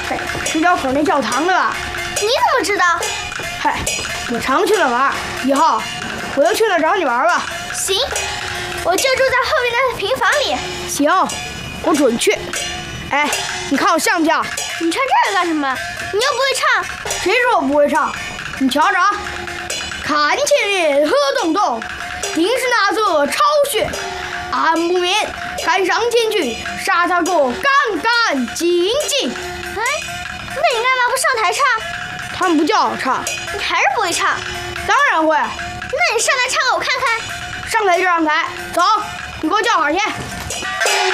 在十角口那教堂的吧？ 你怎么知道？ 嗨，我常去那玩，以后我就去那找你玩吧。 行，我就住在后面的平房里。 行，我准去。哎，你看我像不像？ 你穿这个干什么？你又不会唱。 谁说我不会唱？你瞧着，看前人何动动，定是那座巢穴。暗不眠，赶上前去，杀他个干干净净。 哎，那你干嘛不上台唱？ 他们不叫我唱。 你还是不会唱。 当然会。 那你上台唱给我看看。 上台就上台，走，你给我叫好去。